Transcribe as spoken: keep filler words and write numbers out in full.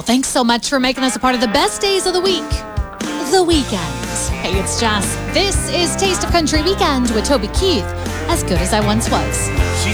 thanks so much for making us a part of the best days of the week. The weekend. Hey, it's Jess. This is Taste of Country Weekend with Toby Keith. As good as I once was. She